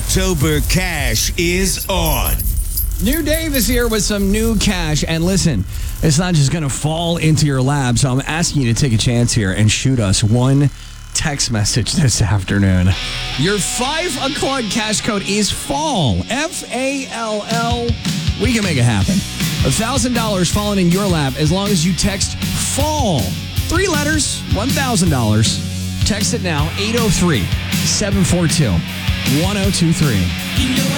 October Cash is on. New Dave is here with some new cash. And listen, it's not just going to fall into your lap. So I'm asking you to take a chance here and shoot us one text message this afternoon. Your 5 o'clock cash code is FALL. F-A-L-L. We can make it happen. $1,000 falling in your lap as long as you text FALL. 3 letters, $1,000. Text it now, 803-742-1023.